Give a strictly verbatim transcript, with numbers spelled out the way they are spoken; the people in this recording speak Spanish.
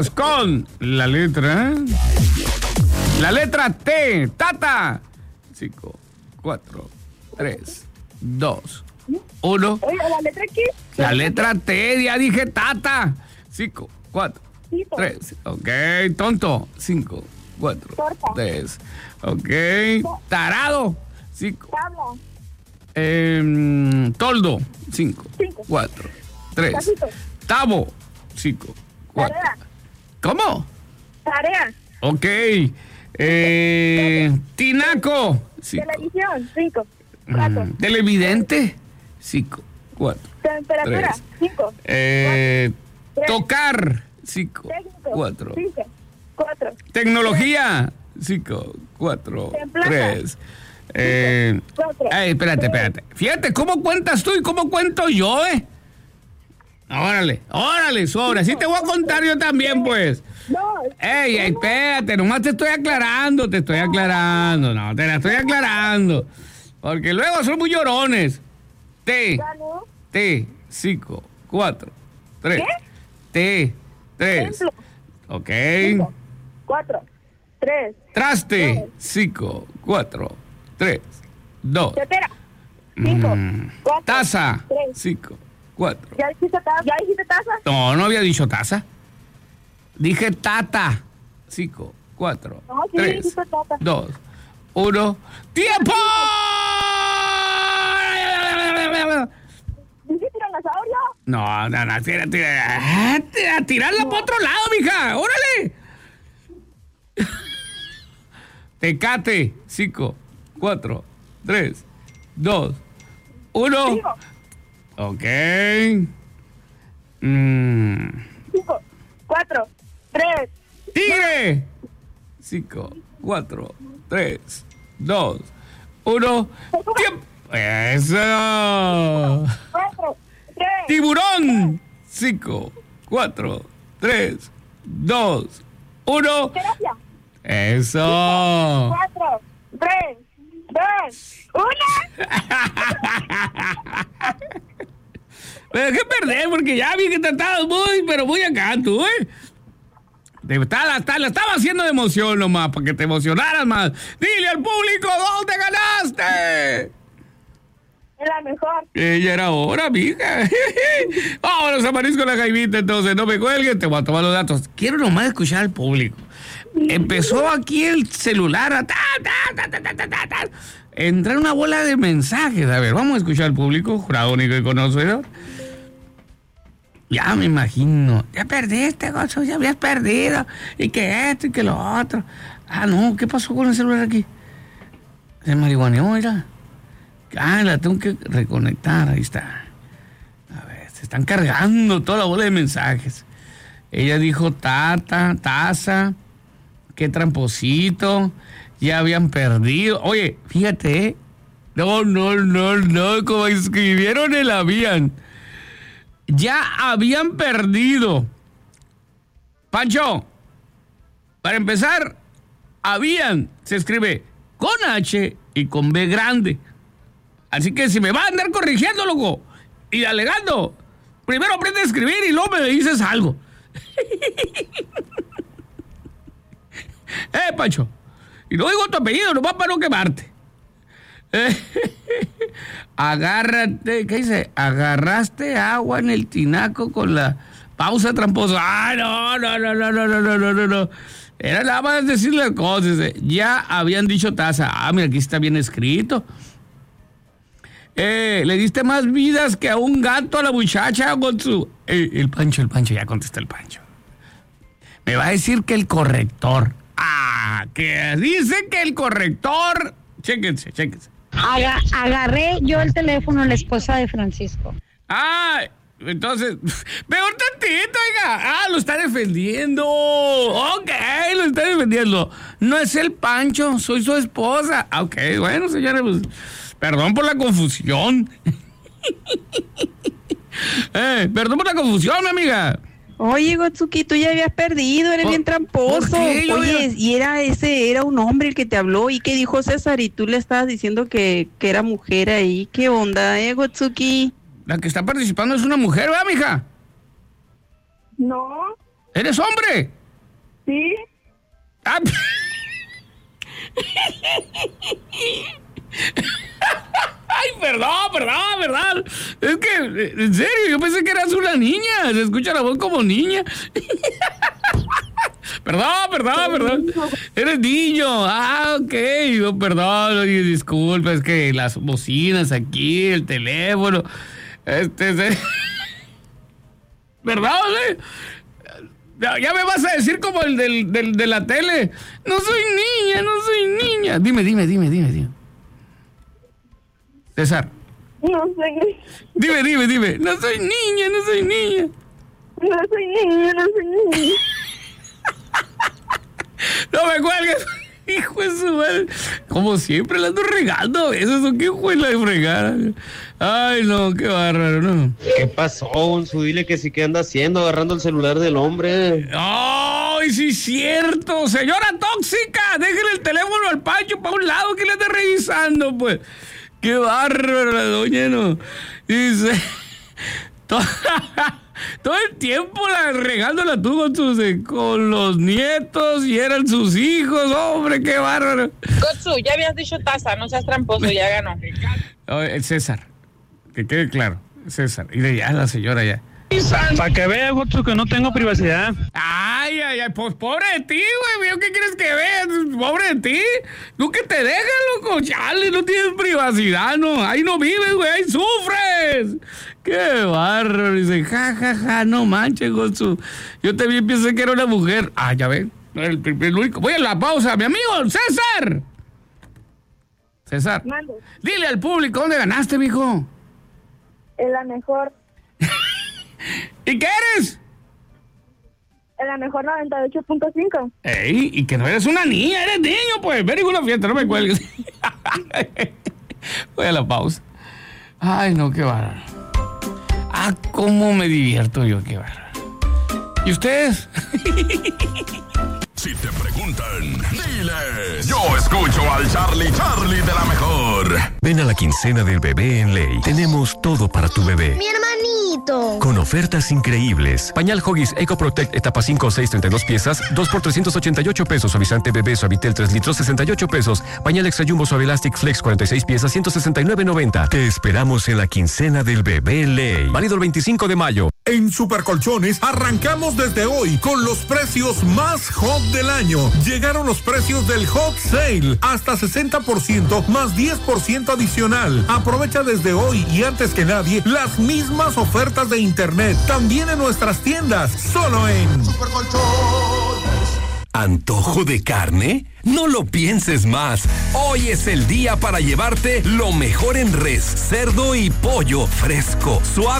Con la letra... La letra T. Tata. Cinco, cuatro, tres, dos, uno. Oye, ¿la letra qué? La letra T, ya dije Tata. Cinco, cuatro, Tito. tres. Ok, tonto. Cinco, cuatro, Torta. tres. Ok, tarado. Cinco. Tabla. Eh, toldo. Cinco, Cinco. cuatro, tres. Tacito. Tabo. Cinco, cuatro. Tarea. ¿Cómo? Tarea. Ok. Eh, tinaco. Cinco. Televisión. Cinco. Cuatro. Mm, televidente. Cinco, cuatro. Temperatura. Tres. Cinco. Eh, Tres. tocar. Cinco, Técnico. cuatro. Cinco. Cuatro. Tecnología. Cinco, cuatro, Templaza. tres. Eh, Cuatro. ay, espérate, espérate. Fíjate cómo cuentas tú y cómo cuento yo, ¿eh? Órale, órale, sobre. Así te voy a contar yo también, pues. Dos. Ey, ey, espérate, nomás te estoy aclarando, te estoy aclarando, no, te la estoy aclarando. Porque luego son muy llorones. T, Ganó. T, cinco, cuatro, tres. T, tres. Templo. Ok. Cinco. Cuatro. Tres. Traste, cinco, cuatro, tres, dos. Tetera. Cinco. Mm. Cuatro. Taza, Tres. cinco, cuatro. ¿Ya dijiste taza? ¿Ya dijiste taza? No, no había dicho taza. Dije tata. Cinco, cuatro, No, sí, tres, dijiste taza. dos, uno. ¡Tiempo! ¿Dijiste tiranosaurio? No, no, no, tira, tira. A tirarla para otro lado, mija. ¡Órale! Tecate. Cinco, cuatro, tres, dos, uno. Digo. Ok. Mm. Cinco. Cuatro. Tres. ¡Tigre! Cinco, cuatro, tres, dos, uno. ¡Tiempo! ¡Eso! Cuatro. Tres. ¡Tiburón! Cinco, cuatro, tres, dos, uno. Terapia. ¡Eso! Cuatro. Tres. Dos. Una. Me dejé perder porque ya vi que te estabas muy, pero muy acá tú, ¿eh? Te estaba, estaba, la estaba haciendo de emoción nomás, para que te emocionaras más. Dile al público dónde ganaste. Es la mejor. Ella era hora, mija. Vámonos a Marisco La Jaimita, entonces. No me cuelguen, te voy a tomar los datos. Quiero nomás escuchar al público. Empezó aquí el celular a ta, ta, ta, ta, ta, ta, ta, ta. Entra una bola de mensajes. A ver, vamos a escuchar al público, jurado único y conocedor. Ya me imagino. Ya perdiste, gozo, ya habías perdido. Y que esto y que lo otro. Ah, no, ¿qué pasó con el celular aquí? Se marihuaneó, mira. Ah, la tengo que reconectar, ahí está. A ver, se están cargando toda la bola de mensajes. Ella dijo tata, taza, qué tramposito, ya habían perdido. Oye, fíjate, ¿eh? No, no, no, no, como escribieron el habían. Ya habían perdido. Pancho, para empezar, habían, se escribe con H y con B grande. Así que si me va a andar corrigiendo, loco, y alegando, primero aprende a escribir y luego me dices algo. Eh, Pancho. Y no digo tu apellido, nomás para no quemarte. Eh, agárrate, ¿qué dice? Agarraste agua en el tinaco con la pausa tramposa. Ah, no, no, no, no, no, no, no, no, no. Era nada más decirle cosas. Eh. Ya habían dicho taza. Ah, mira, aquí está bien escrito. Eh, le diste más vidas que a un gato a la muchacha con su... Eh, el Pancho, el Pancho, ya contesta el Pancho. Me va a decir que el corrector. Ah, que dice que el corrector... Chéquense, chéquense. Aga- agarré yo el teléfono a la esposa de Francisco. Ah, entonces... Peor tantito, oiga. Ah, lo está defendiendo. Ok, lo está defendiendo. No es el Pancho, soy su esposa. Ah, ok, bueno, señores, pues... Perdón por la confusión. eh, perdón por la confusión, mi amiga. Oye, Gotsuki, tú ya habías perdido, eres ¿Por- bien tramposo. por qué? Yo Oye, había- y era ese, era un hombre el que te habló. ¿Y qué dijo César? Y tú le estabas diciendo que, que era mujer ahí. ¿Qué onda, eh, Gotsuki? La que está participando es una mujer, ¿verdad, mija? No. ¿Eres hombre? Sí. Ah, Ay, perdón, perdón, perdón. Es que, en serio, yo pensé que eras una niña. Se escucha la voz como niña. Perdón, perdón, perdón. Eres niño. Ah, ok. Oh, perdón, oye, disculpa. Es que las bocinas aquí, el teléfono. Este, este. Perdón, ¿eh? Ya, ya me vas a decir como el del, del, de la tele. No soy niña, no soy niña. Dime, dime, dime, dime, dime. César. No soy. Dime, dime, dime. No soy niña, no soy niña. No soy niña, no soy niña. No me cuelgues. Hijo de su madre. Como siempre la ando regando a veces. ¿O qué fue la de fregar? Ay, no, qué bárbaro, ¿no? ¿Qué pasó, Gonzo? Dile que sí que anda haciendo, agarrando el celular del hombre. ¡Ay, sí es cierto! ¡Señora tóxica! Déjele el teléfono al Pancho para un lado que le ande revisando, pues. ¡Qué bárbaro la doña, no! Dice... Todo, todo el tiempo la regándola tú con, tus, con los nietos y eran sus hijos, hombre, qué bárbaro. Gotsu, ya habías dicho taza, no seas tramposo, ya ganó. El César, que quede claro, César, y de ya la señora ya. Para que veas, Gotsu, que no tengo privacidad. Ay, ay, ay, pues pobre de ti, güey, ¿qué quieres que veas? Pobre de ti. Tú que te dejas, loco, chale, no tienes privacidad, no, ahí no vives, güey, ahí sufres. Qué bárbaro, dice, ja, ja, ja, no manches, Gotsu. Yo también pensé que era una mujer. Ah, ya ven, el, el, el único. Voy a la pausa, mi amigo, César. César, Mande. Dile al público, ¿dónde ganaste, mijo? Es la mejor. ¿Y qué eres? Es la mejor noventa y ocho punto cinco. Ey, y que no eres una niña, eres niño, pues. Ven a una fiesta, no me cuelgues. Voy a la pausa. Ay, no, qué bárbaro. Ah, cómo me divierto yo, qué bárbaro. ¿Y ustedes? Si te preguntan, diles, yo escucho al Charlie Charlie de la mejor. Ven a la quincena del bebé en Ley. Tenemos todo para tu bebé. Mi hermanito. Con ofertas increíbles. Pañal Huggies Eco Protect etapa cinco, seis, treinta y dos piezas, dos por trescientos ochenta y ocho pesos. Suavizante bebé Suavitel tres litros, sesenta y ocho pesos. Pañal Extra Jumbo Suave Elastic Flex cuarenta y seis piezas, ciento sesenta y nueve noventa. Te esperamos en la quincena del bebé en Ley. Válido el veinticinco de mayo. En Supercolchones arrancamos desde hoy con los precios más hot del año. Llegaron los precios del Hot Sale, hasta sesenta por ciento más diez por ciento adicional. Aprovecha desde hoy y antes que nadie las mismas ofertas de internet, también en nuestras tiendas, solo en Supercolchones. ¿Antojo de carne? No lo pienses más. Hoy es el día para llevarte lo mejor en res, cerdo y pollo fresco, suave